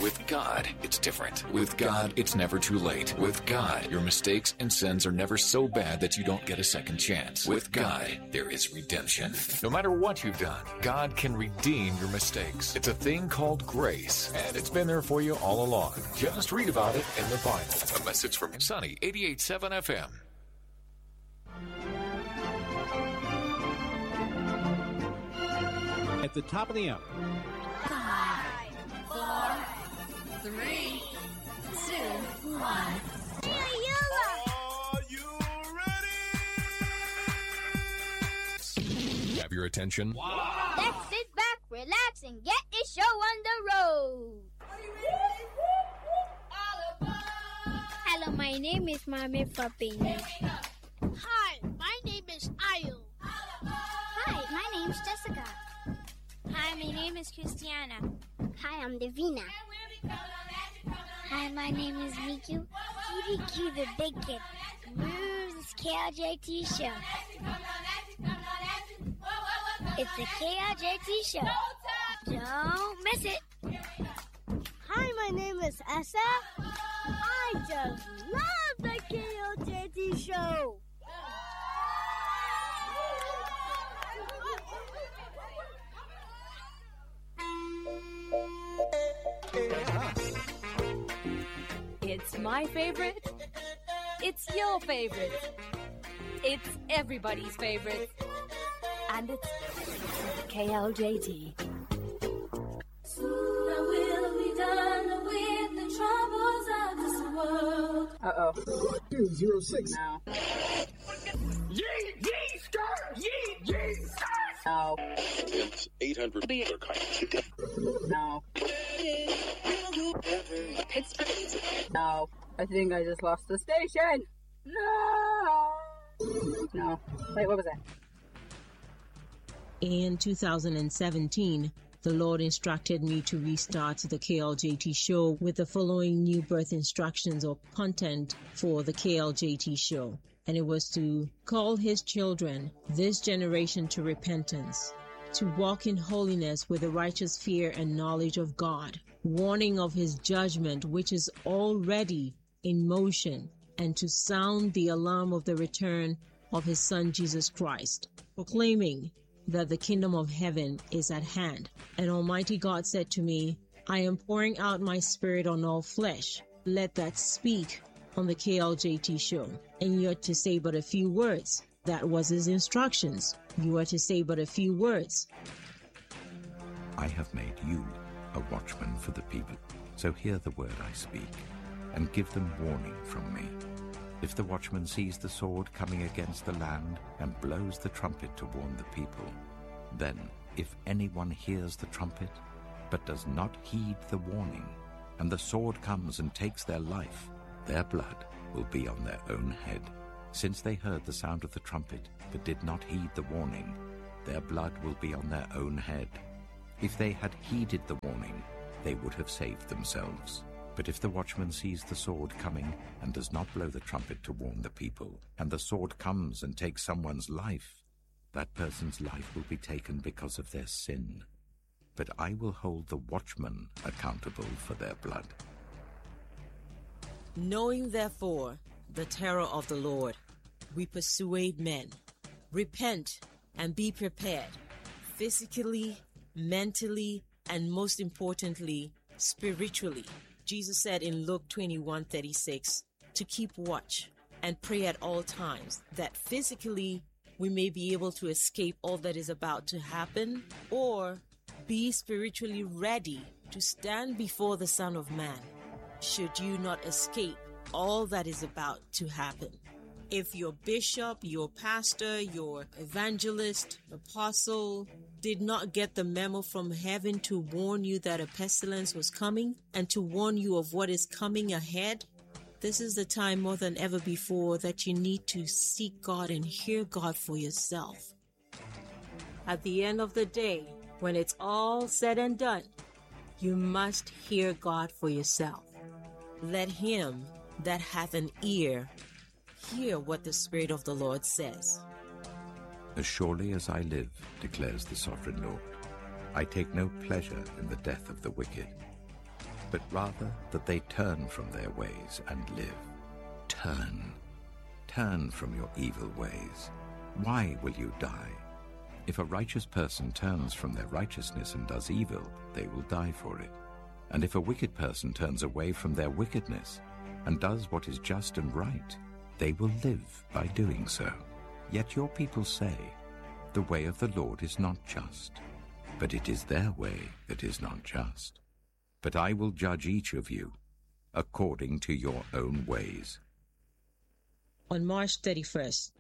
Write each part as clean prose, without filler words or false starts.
With God, it's different. With God, it's never too late. With God, your mistakes and sins are never so bad that you don't get a second chance. With God, there is redemption. No matter what you've done, God can redeem your mistakes. It's a thing called grace, and it's been there for you all along. Just read about it in the Bible. A message from Sunny 88.7 FM. At the top of the hour. 5, 4, 3, 2, 1. Are you ready? Have your attention? Wow. Let's sit back, relax, and get this show on the road. Are you ready? Hello, my name is Mame Fapini. Hi, my name is Ayo. Hi, my name is Jessica. Hi, my name is Christiana. Hi, I'm Davina. Hi, my name is Miku. TDQ the Big Kid. Where's KLJT show? It's the KLJT show. Don't miss it. Hi, my name is Essa. I just love the KLJT show. It's my favorite. It's your favorite. It's everybody's favorite. And it's KLJT. Soon I will be done with the troubles of this world. Uh-oh. 206. No. Yee, skirt! Yee, skirt! No. It's 800 meter. No. No. I think I just lost the station. No. No. Wait, what was that? In 2017, the Lord instructed me to restart the KLJT show with the following new birth instructions or content for the KLJT show. And it was to call his children, this generation, to repentance, to walk in holiness with a righteous fear and knowledge of God, warning of his judgment, which is already in motion, and to sound the alarm of the return of his Son Jesus Christ, proclaiming that the kingdom of heaven is at hand. And Almighty God said to me, I am pouring out my spirit on all flesh. Let that speak on the KLJT show. And you are to say but a few words. That was his instructions. You are to say but a few words. I have made you a watchman for the people. So hear the word I speak, and give them warning from me. If the watchman sees the sword coming against the land and blows the trumpet to warn the people, then if anyone hears the trumpet but does not heed the warning, and the sword comes and takes their life, their blood will be on their own head. Since they heard the sound of the trumpet but did not heed the warning, their blood will be on their own head. If they had heeded the warning, they would have saved themselves. But if the watchman sees the sword coming and does not blow the trumpet to warn the people, and the sword comes and takes someone's life, that person's life will be taken because of their sin. But I will hold the watchman accountable for their blood. Knowing therefore the terror of the Lord, we persuade men. Repent and be prepared, physically, mentally, and most importantly, spiritually. Jesus said in Luke 21:36 to keep watch and pray at all times, that physically we may be able to escape all that is about to happen, or be spiritually ready to stand before the Son of Man, should you not escape all that is about to happen. If your bishop, your pastor, your evangelist, apostle did not get the memo from heaven to warn you that a pestilence was coming and to warn you of what is coming ahead, this is the time more than ever before that you need to seek God and hear God for yourself. At the end of the day, when it's all said and done, you must hear God for yourself. Let him that hath an ear hear what the Spirit of the Lord says. As surely as I live, declares the Sovereign Lord, I take no pleasure in the death of the wicked, but rather that they turn from their ways and live. Turn from your evil ways. Why will you die? If a righteous person turns from their righteousness and does evil, they will die for it. And if a wicked person turns away from their wickedness and does what is just and right, they will live by doing so. Yet your people say, the way of the Lord is not just, but it is their way that is not just. But I will judge each of you according to your own ways. On March 31st,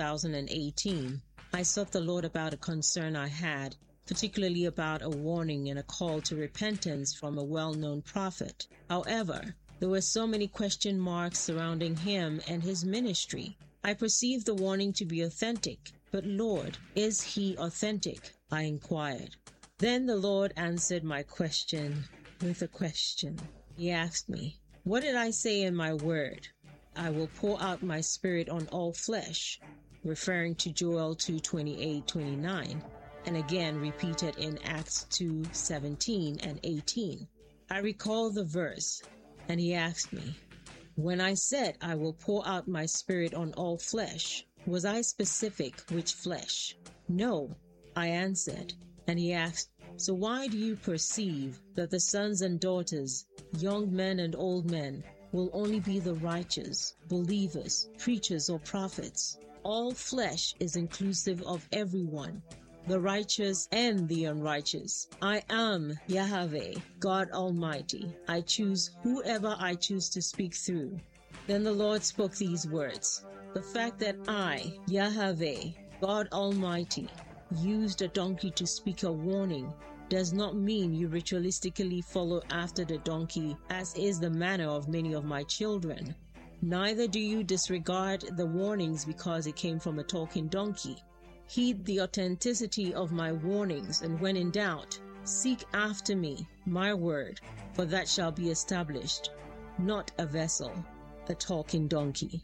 2018, I sought the Lord about a concern I had, particularly about a warning and a call to repentance from a well-known prophet. However, there were so many question marks surrounding him and his ministry. I perceived the warning to be authentic, but Lord, is he authentic? I inquired. Then the Lord answered my question with a question. He asked me, what did I say in my word? I will pour out my spirit on all flesh, referring to Joel 2:28-29, and again repeated in Acts 2:17 and 18. I recall the verse, and he asked me, when I said I will pour out my spirit on all flesh, was I specific which flesh? No, I answered, and he asked, so why do you perceive that the sons and daughters, young men and old men, will only be the righteous, believers, preachers, or prophets? All flesh is inclusive of everyone, the righteous and the unrighteous. I am Yahweh, God Almighty. I choose whoever I choose to speak through. Then the Lord spoke these words. The fact that I, Yahweh, God Almighty, used a donkey to speak a warning does not mean you ritualistically follow after the donkey, as is the manner of many of my children. Neither do you disregard the warnings because it came from a talking donkey. Heed the authenticity of my warnings, and when in doubt, seek after me, my word, for that shall be established, not a vessel, a talking donkey.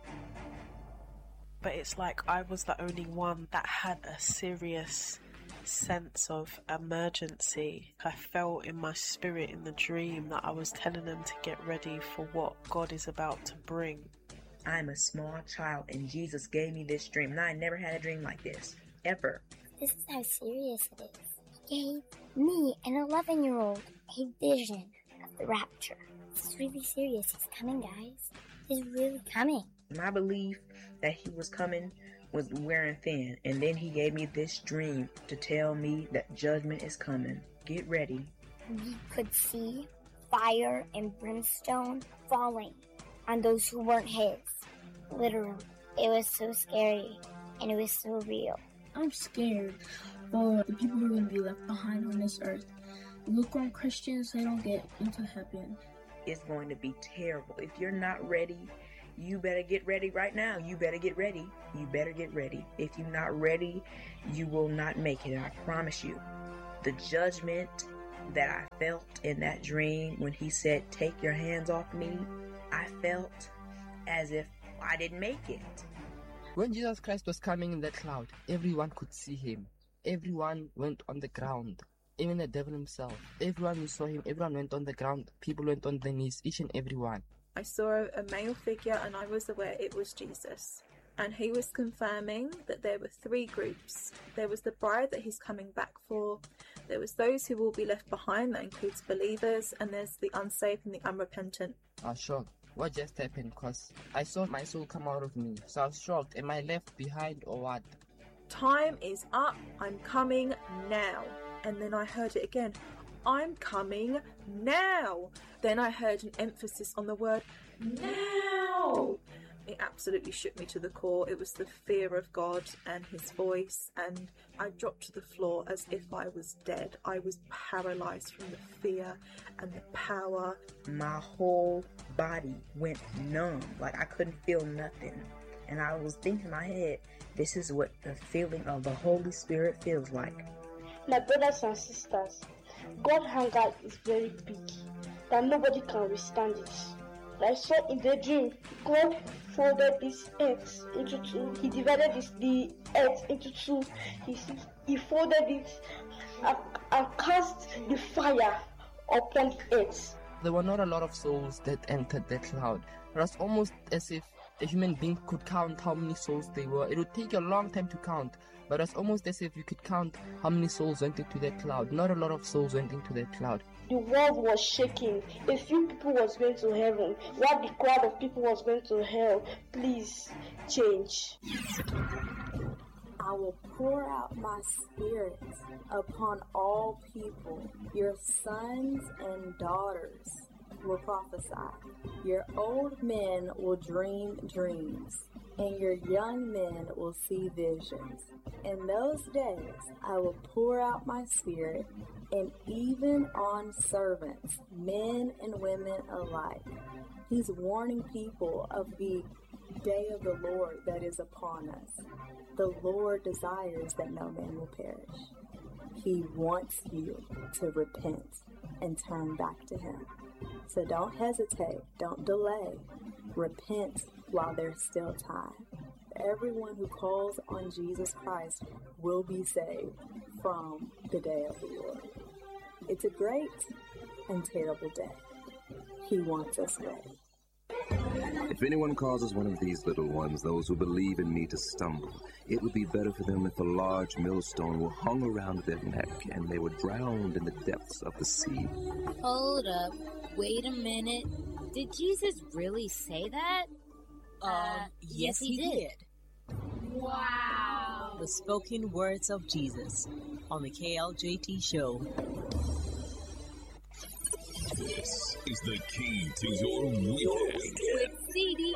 But it's like I was the only one that had a serious sense of emergency. I felt in my spirit in the dream that I was telling them to get ready for what God is about to bring. I'm a small child and Jesus gave me this dream, and I never had a dream like this, ever. This is how serious it is. He gave me, an 11-year-old, a vision of the rapture. This is really serious. He's coming, guys. He's really coming. My belief that he was coming was wearing thin, and then he gave me this dream to tell me that judgment is coming. Get ready. We could see fire and brimstone falling on those who weren't his. Literally. It was so scary, and it was so real. I'm scared for the people who are going to be left behind on this earth. Lukewarm Christians, they don't get into heaven. It's going to be terrible. If you're not ready, you better get ready right now. You better get ready. You better get ready. If you're not ready, you will not make it. I promise you. The judgment that I felt in that dream when he said, take your hands off me, I felt as if I didn't make it. When Jesus Christ was coming in that cloud, everyone could see him. Everyone went on the ground. Even the devil himself. Everyone who saw him, everyone went on the ground. People went on their knees, each and every one. I saw a male figure and I was aware it was Jesus. And he was confirming that there were three groups. There was the bride that he's coming back for. There was those who will be left behind, that includes believers. And there's the unsaved and the unrepentant. I was shocked. What just happened? Because I saw my soul come out of me. So I was shocked. Am I left behind or what? Time is up. I'm coming now. And then I heard it again. I'm coming now. Then I heard an emphasis on the word now. It absolutely shook me to the core. It was the fear of God and his voice, and I dropped to the floor as if I was dead. I was paralyzed from the fear and the power. My whole body went numb, like I couldn't feel nothing. And I was thinking in my head, this is what the feeling of the Holy Spirit feels like. My brothers and sisters, God's hunger is very big, that nobody can withstand it. I saw in the dream, God folded this earth into two. He divided the earth into two. He folded it and cast the fire upon the earth. there were not a lot of souls that entered that cloud. It was almost as if a human being could count how many souls they were. It would take a long time to count, but it's almost as if you could count how many souls went into that cloud. Not a lot of souls went into that cloud. The world was shaking. A few people was going to heaven, while the crowd of people was going to hell. Please change. I will pour out my spirit upon all people. Your sons and daughters will prophesy. Your old men will dream dreams, and your young men will see visions. In those days I will pour out my spirit, and even on servants, men and women alike. He's warning people of the day of the Lord that is upon us. The Lord desires that no man will perish. He wants you to repent and turn back to Him. So don't hesitate, don't delay. Repent while there's still time. Everyone who calls on Jesus Christ will be saved from the day of the Lord. It's a great and terrible day. He wants us ready. If anyone causes one of these little ones, those who believe in me, to stumble, it would be better for them if a large millstone were hung around their neck and they were drowned in the depths of the sea. Hold up. Wait a minute. Did Jesus really say that? Yes, he did. Wow. The spoken words of Jesus on the KLJT show. This is the key to your weekend. With CD